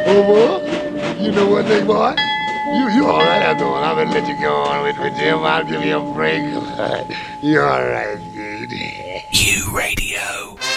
Oh, boy, you know what, big boy? You all right after all. I'm gonna let you go on with Jim. I'll give you a break. You all right, dude? U Radio.